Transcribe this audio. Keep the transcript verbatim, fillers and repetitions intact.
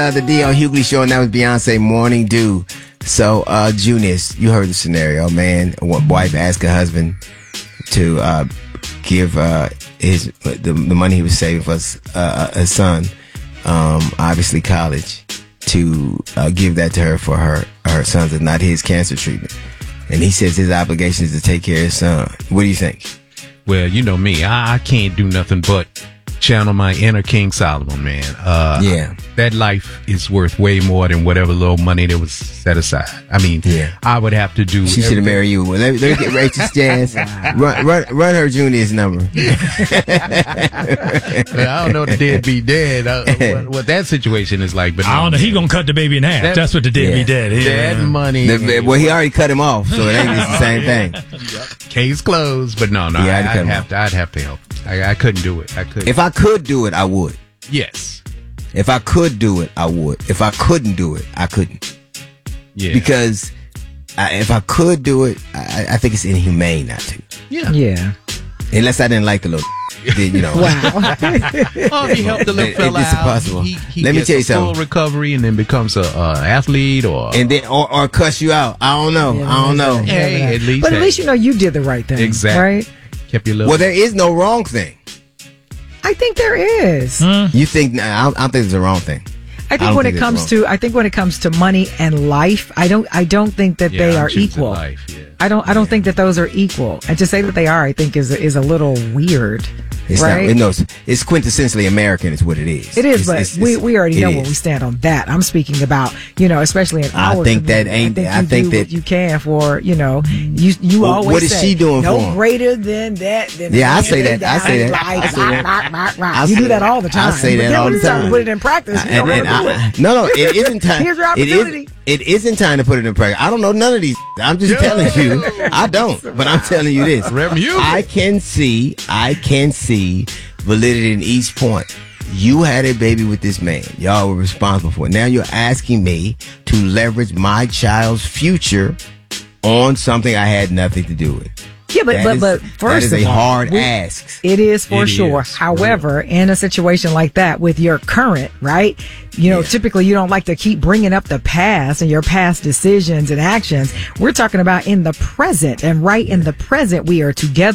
Uh, the D L Hughley Show, and that was Beyonce, Morning Dew. So, uh, Junius, you heard the scenario, man. A wife asked her husband to uh, give uh, his the, the money he was saving for his, uh, his son, um, obviously college, to uh, give that to her for her her son's and not his cancer treatment. And he says his obligation is to take care of his son. What do you think? Well, you know me. I, I can't do nothing but channel my inner King Solomon, man. Uh, yeah. That life is worth way more than whatever little money that was set aside. I mean, yeah. I would have to do. She should have married you. Well, let, let me get Rachel Jazz. run, run, run her Junior's number. Well, I don't know the deadbeat dad. Uh, what, what that situation is like, but I don't know. He gonna cut the baby in half. That, That's what the deadbeat yeah. dad is. That money. The, well, he already cut him off, so it ain't just the same thing. Yep. Case closed. But no, no, yeah, I, I'd have to. I'd have to help. I, I couldn't do it. I couldn't. If I could do it, I would. Yes. If I could do it, I would. If I couldn't do it, I couldn't. Yeah. Because I, if I could do it, I, I think it's inhumane not to. Yeah. Yeah. Unless I didn't like the little, then, you know. Wow. Oh, he helped the little It- fella it's out. impossible. He, he Let me gets tell you a something. full recovery and then becomes a uh, athlete or. And then, or, or cuss you out. I don't know. Yeah, I don't know. yeah. Hey, at least. But at hey, least you know you did the right thing. Exactly. Right? kept your little. Well, there is no wrong thing. I think there is. You think? Nah, I don't, I don't think it's the wrong thing. I I think don't when think it it's comes wrong. to I think when it comes to money and life, I don't I don't think that Yeah, they I'm are choosing equal. life, yeah. I don't I don't think that those are equal. And to say that they are, I think is is a little weird. It's right? not. No, it's, it's quintessentially American. Is what it is. It is, It's- but it's- we, it's- we already it know is. where we stand on that. I'm speaking about, you know, especially in I our think that community. ain't- I I think you think do that- what you can for, you know, you you Well, always what is say, she doing no for 'em? greater than that. Than Yeah, I the say man that. I say that. life, I say that. rah, rah, rah, rah. I You say do that that. all the time. I say But that then all when the it's time to time. put it in practice, you And- don't and wanna do I- it. no, no, it isn't time. Here's your it opportunity. is. It isn't time to put it in practice. I don't know none of these. I'm just telling you. I don't. But I'm telling you this. Remude. I can see. I can see validity in each point. You had a baby with this man. Y'all were responsible for it. Now you're asking me to leverage my child's future on something I had nothing to do with. Yeah, but That but is- but that first is of a all, hard we- ask. It is for It sure. is. However, in a situation like that with your current, right? You know, Yeah. typically you don't like to keep bringing up the past and your past decisions and actions. We're talking about in the present, and right in the present, we are together.